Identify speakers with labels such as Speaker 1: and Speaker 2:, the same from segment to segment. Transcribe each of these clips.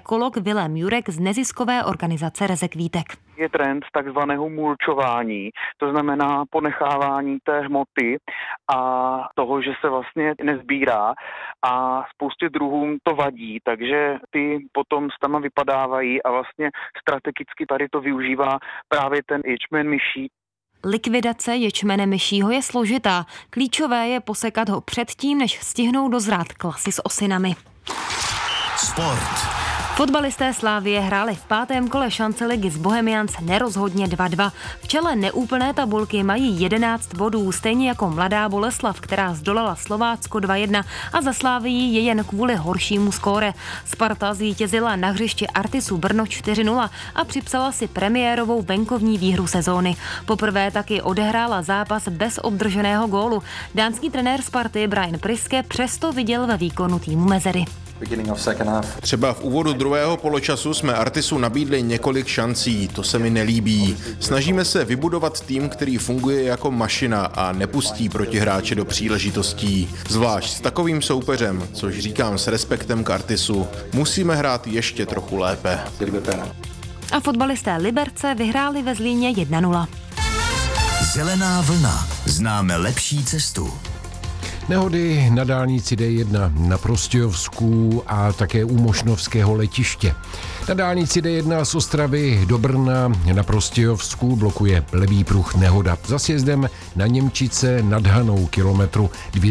Speaker 1: ekolog Vilém Jurek z neziskové organizace Rezekvítek.
Speaker 2: Je trend takzvaného mulčování, to znamená ponechávání té hmoty a toho, že se vlastně nezbírá a spoustě druhům to vadí, takže ty potom stama vypadávají a vlastně strategicky tady to využívá právě ten ječmen myší.
Speaker 1: Likvidace ječmene myšího je složitá. Klíčové je posekat ho předtím, než stihnou dozrát klasy s osinami.
Speaker 3: Sport.
Speaker 1: Fotbalisté Slavie hráli v 5. kole šance ligy s Bohemians nerozhodně 2-2. V čele neúplné tabulky mají 11 bodů, stejně jako Mladá Boleslav, která zdolala Slovácko 2-1 a za Slavií je jen kvůli horšímu skóre. Sparta zvítězila na hřišti Artisu Brno 4-0 a připsala si premiérovou venkovní výhru sezóny. Poprvé taky odehrála zápas bez obdrženého gólu. Dánský trenér Sparty Brian Priske přesto viděl ve výkonu týmu mezery.
Speaker 4: Třeba v úvodu druhého poločasu jsme Artisu nabídli několik šancí, to se mi nelíbí. Snažíme se vybudovat tým, který funguje jako mašina a nepustí protihráče do příležitostí. Zvlášť s takovým soupeřem, což říkám s respektem k Artisu, musíme hrát ještě trochu lépe.
Speaker 1: A fotbalisté Liberce vyhráli ve Zlíně 1-0.
Speaker 3: Zelená vlna. Známe lepší cestu.
Speaker 5: Nehody na dálnici D1 na Prostějovsku a také u Mošnovského letiště. Na dálnici D1 z Ostravy do Brna na Prostějovsku blokuje levý pruh nehoda. Za sjezdem na Němčice nad Hanou kilometru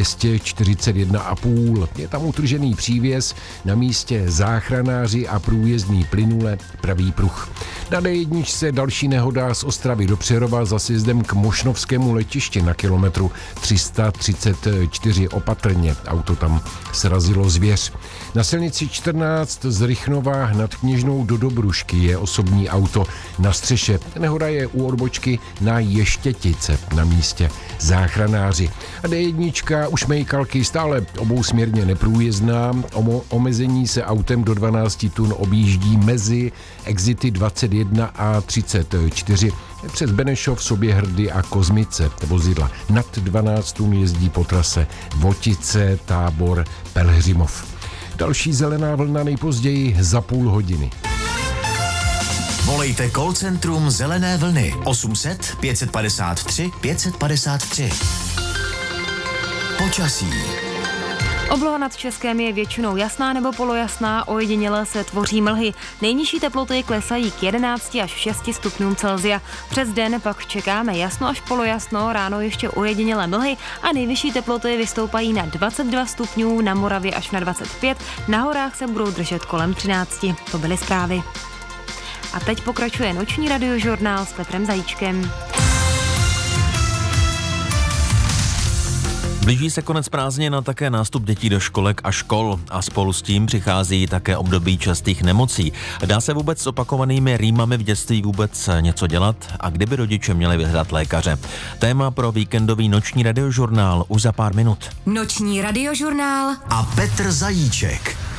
Speaker 5: 241,5. Je tam utržený přívěs, na místě záchranáři a průjezdný plynule pravý pruh. Na D1 další nehoda z Ostravy do Přerova za sjezdem k Mošnovskému letišti na kilometru 334 opatrně. Auto tam srazilo zvěř. Na silnici 14 z Rychnova nad Kněžnou do Dobrušky je osobní auto na střeše. Nehoda je u odbočky na Ještětice, na místě záchranáři. A D1 u Šmejkalky stále obousměrně neprůjezdná. Omezení se autem do 12 tun objíždí mezi exity 21 a 34. Přes Benešov, Soběhrdy a Kozmice. Vozidla nad 12 tun jezdí po trase Votice, Tábor, Pelhřimov. Další zelená vlna nejpozději za půl hodiny.
Speaker 3: Volejte call centrum Zelené vlny 800 553 553. Počasí.
Speaker 1: Obloha nad Českem je většinou jasná nebo polojasná, ojediněle se tvoří mlhy. Nejnižší teploty klesají k 11 až 6 stupňům Celsia. Přes den pak čekáme jasno až polojasno, ráno ještě ojedinělé mlhy a nejvyšší teploty vystoupají na 22 stupňů, na Moravě až na 25, na horách se budou držet kolem 13. To byly zprávy. A teď pokračuje noční radiožurnál s Petrem Zajíčkem.
Speaker 6: Blíží se konec prázdnin a také nástup dětí do školek a škol a spolu s tím přichází také období častých nemocí. Dá se vůbec s opakovanými rýmami v dětství vůbec něco dělat a kdyby rodiče měli vyhledat lékaře? Téma pro víkendový noční radiožurnál už za pár minut.
Speaker 7: Noční radiožurnál
Speaker 3: a Petr Zajíček.